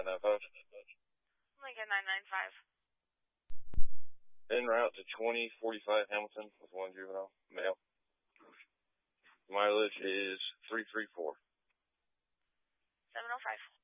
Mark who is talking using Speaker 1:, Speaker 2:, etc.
Speaker 1: 995.
Speaker 2: Lincoln 995.
Speaker 1: En route to 2045 Hamilton with one juvenile, male. Mileage is 334.
Speaker 2: 705.